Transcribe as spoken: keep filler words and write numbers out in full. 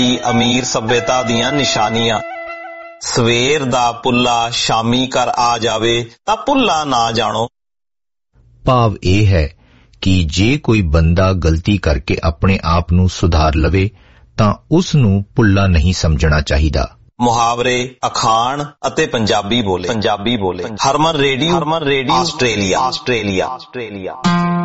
अमीर सभ्यता दीआं निशानियां। सवेर दा पुल्ला शामी घर आ जावे तां पुल्ला ना जाणो। भाव यह है कि जे कोई बंदा गलती करके अपने आप नूं सुधार लवे तां उस नूं भुल्ला नहीं समझना चाहिदा। मुहावरे, अखाण ਅਤੇ ਪੰਜਾਬੀ ਬੋਲੇ ਪੰਜਾਬੀ ਬੋਲੇ ਹਰਮਨ ਰੇਡੀਓ ਹਰਮਨ ਰੇਡੀਓ ਆਸਟ੍ਰੇਲੀਆ ਆਸਟ੍ਰੇਲੀਆ ਆਸਟ੍ਰੇਲੀਆ